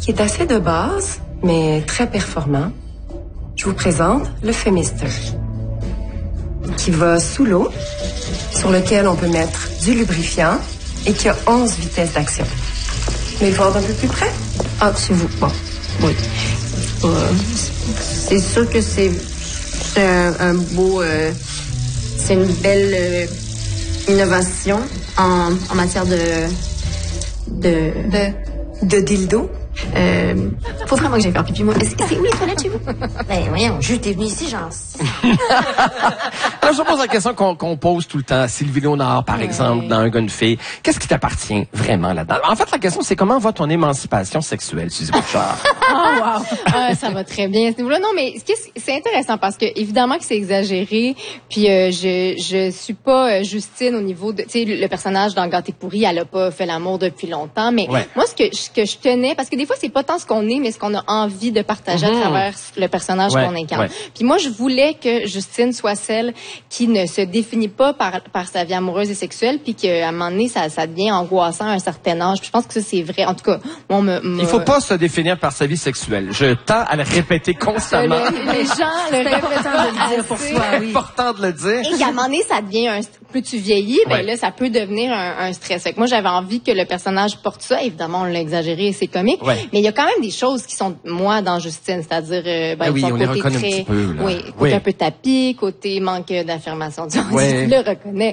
qui est assez de base, mais très performant, je vous présente le Femister, qui va sous l'eau, sur lequel on peut mettre du lubrifiant et qui a 11 vitesses d'action. Vous voulez le voir d'un peu plus près? Ah, c'est vous. Bon, oui. C'est sûr que c'est un beau... c'est une belle innovation en matière De dildo? Faut vraiment que j'aille faire pipi, moi. Est-ce que c'est où les toilettes chez vous? Ben, voyons, Jules, t'es venu ici, genre. Alors, je pose la question qu'on pose tout le temps à Sylvie Léonard, par exemple, dans Un gars, une fille. Qu'est-ce qui t'appartient vraiment là-dedans? En fait, la question, c'est comment va ton émancipation sexuelle, Suzy Bouchard? Oh, wow! Ça va très bien à ce niveau-là. Non, mais c'est intéressant parce que, évidemment que c'est exagéré, puis je suis pas Justine au niveau de... Tu sais, le personnage dans Gâté pourri, elle a pas fait l'amour depuis longtemps, mais moi, ce que je tenais... Parce que des fois, c'est pas tant ce qu'on est, mais ce qu'on a envie de partager à travers le personnage qu'on incarne. Puis moi, je voulais que Justine soit celle qui ne se définit pas par sa vie amoureuse et sexuelle, puis qu'à un moment donné, ça devient angoissant à un certain âge. Puis je pense que ça, c'est vrai. En tout cas, il faut pas se définir par sa vie sexuelle. Je tends à le répéter constamment. Les gens le répètent de le dire pour soi. C'est important de le dire. Et à un moment donné, ça devient plus tu vieillis, ben là, ça peut devenir un stress. Fait que moi, j'avais envie que le personnage porte ça. Évidemment, on l'a exagéré et c'est comique. Mais il y a quand même des choses qui sont moi dans Justine, c'est-à-dire on les reconnaît un petit peu, là. Côté un peu tapis, côté manque d'affirmation. Tu le reconnais.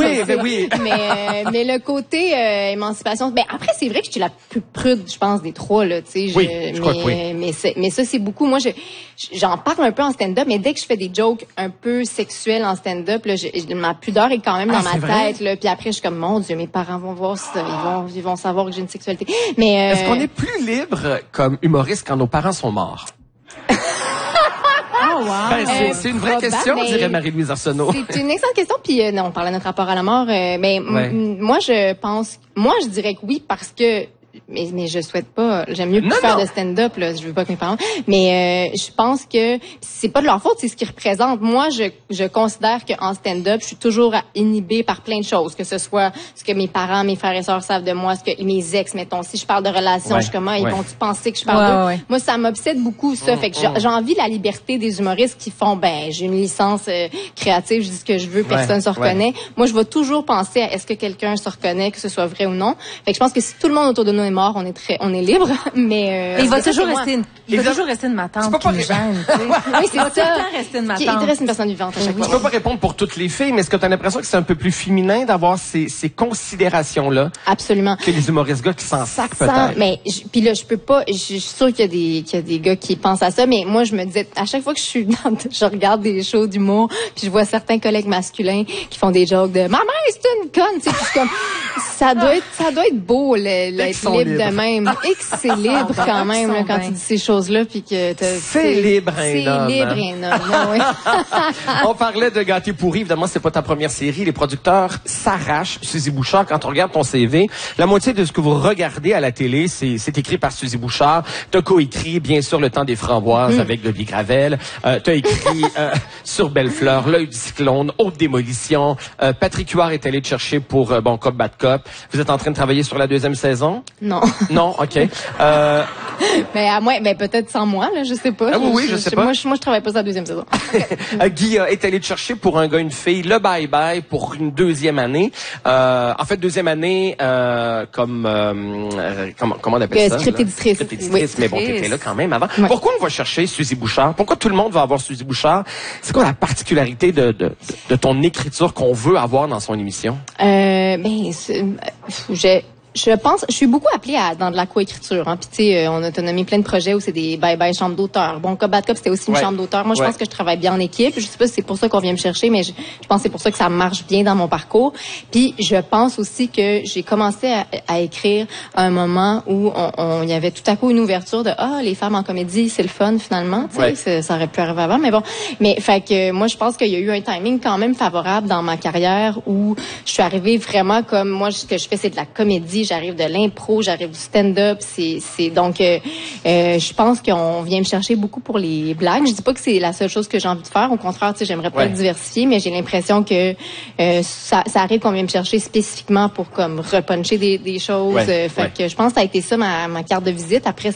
Mais le côté émancipation, ben après c'est vrai que je suis la plus prude, je pense, des trois là, tu sais. Mais ça c'est beaucoup. Moi, j'en parle un peu en stand-up, mais dès que je fais des jokes un peu sexuels en stand-up, là, ma pudeur est quand même dans ma tête. Là, puis après, je suis comme mon Dieu, mes parents vont voir ça, ils vont savoir que j'ai une sexualité. Mais est-ce qu'on est plus libre comme humoriste quand nos parents sont morts? Oh, wow. C'est une vraie question, dirait Marie-Louise Arsenault. C'est une excellente question. Puis on parlait de notre rapport à la mort. Moi, je dirais que oui parce que mais je souhaite pas. J'aime mieux plus faire de stand-up là. Je veux pas que mes parents. Mais je pense que c'est pas de leur faute. C'est ce qu'ils représentent. Moi, je considère qu'en stand-up, je suis toujours inhibée par plein de choses. Que ce soit ce que mes parents, mes frères et sœurs savent de moi, ce que mes ex, mettons. Si je parle de relations, je suis comme ils vont-tu penser que je parle d'eux? Moi, ça m'obsède beaucoup ça. Fait que j'ai envie de la liberté des humoristes qui font j'ai une licence créative, je dis ce que je veux, personne se reconnaît. Moi, je vais toujours penser à est-ce que quelqu'un se reconnaît, que ce soit vrai ou non. Fait que je pense que si tout le monde autour de nous est mort, on est libre, mais il va toujours rester une ma tante qui me gêne. Oui, c'est ça. Tout le temps rester une ma tante. Il reste une personne vivante à chaque fois. Tu peux pas répondre pour toutes les filles, mais est-ce que tu as l'impression que c'est un peu plus féminin d'avoir ces considérations-là? Absolument. Que les humoristes gars qui s'en sacent peut-être. Mais puis là, je peux pas. Je suis sûre qu'il y a des gars qui pensent à ça, mais moi, je me disais à chaque fois que je regarde des shows d'humour, puis je vois certains collègues masculins qui font des jokes de maman, c'est une conne, tu sais, puis comme ça doit être beau l'être libre de même. Et que c'est libre quand même là, quand tu dis ces choses-là, puis que c'est libre un homme. C'est libre un homme. Oui. On parlait de Gâté pourri. Évidemment, c'est pas ta première série. Les producteurs s'arrachent. Suzy Bouchard, quand on regarde ton CV, la moitié de ce que vous regardez à la télé, c'est écrit par Suzy Bouchard. T'as coécrit, bien sûr, Le Temps des framboises avec Debbie Gravel. T'as écrit Sur Belle-Fleur, L'œil du cyclone, Haute démolition. Patrick Huard est allé te chercher pour Cop Bad Cop. Vous êtes en train de travailler sur la 2e saison? Non. Non, OK. Mais à moi, peut-être sans moi, là, je sais pas. Ah oui, je sais pas. Moi, je travaille pas sur la 2e saison. Guy est allé te chercher pour Un gars, une fille, le bye-bye pour une 2e année. En fait, 2e année, comment on appelle ça? Scriptéditrice. Mais bon, t'étais là quand même avant. Ouais. Pourquoi on va chercher Suzy Bouchard? Pourquoi tout le monde va avoir Suzy Bouchard? C'est quoi la particularité de ton écriture qu'on veut avoir dans son émission? Je pense, je suis beaucoup appelée dans de la coécriture. Hein. Puis tu sais, on a nommé plein de projets où c'est des bye-bye chambres d'auteur. Bon, Cop Bad Cop, c'était aussi une chambre d'auteur. Moi, je pense que je travaille bien en équipe. Je sais pas si c'est pour ça qu'on vient me chercher, mais je pense que c'est pour ça que ça marche bien dans mon parcours. Puis je pense aussi que j'ai commencé à écrire à un moment où il y avait tout à coup une ouverture de les femmes en comédie, c'est le fun finalement. Tu sais, ça aurait pu arriver avant, mais bon. Mais fait que moi, je pense qu'il y a eu un timing quand même favorable dans ma carrière où je suis arrivée vraiment comme moi, ce que je fais, c'est de la comédie. J'arrive de l'impro, j'arrive du stand-up. Donc, je pense qu'on vient me chercher beaucoup pour les blagues. Je dis pas que c'est la seule chose que j'ai envie de faire. Au contraire, tu sais, j'aimerais pas être diversifiée, mais j'ai l'impression que ça arrive qu'on vient me chercher spécifiquement pour comme repuncher des choses. Fait que je pense que ça a été ça ma carte de visite. Après,